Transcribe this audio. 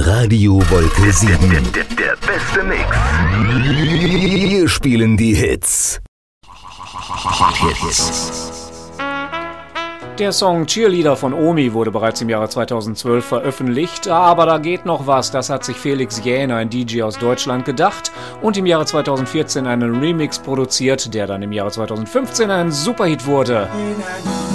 Radio Wolke 7. Der beste Mix. Wir spielen die Hits. Der Song Cheerleader von Omi wurde bereits im Jahre 2012 veröffentlicht, aber da geht noch was. Das hat sich Felix Jähner, ein DJ aus Deutschland, gedacht und im Jahre 2014 einen Remix produziert, der dann im Jahre 2015 ein Superhit wurde.